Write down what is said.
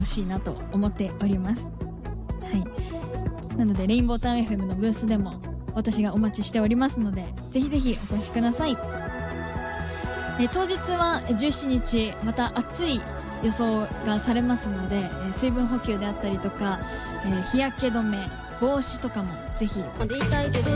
ほしいなと思っております。はい。なのでレインボータウン FM のブースでも私がお待ちしておりますので、ぜひぜひお越しください。当日は17日また暑い予想がされますので、水分補給であったりとか、日焼け止め、帽子とかもぜひ。